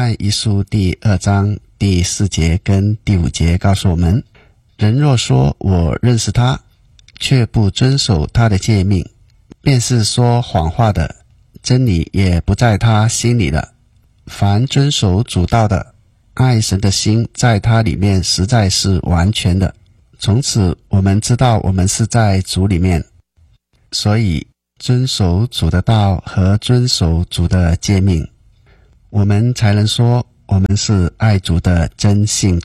翰一书第2章第4节跟第5节告诉我们，人若说我认识他，却不遵守他的诫命，便是说谎话的，真理也不在他心里了。凡遵守主道的，爱神的心在他里面实在是完全的。从此我们知道我们是在主里面，所以遵守主的道和遵守主的诫命，我们才能说我们是爱主的真信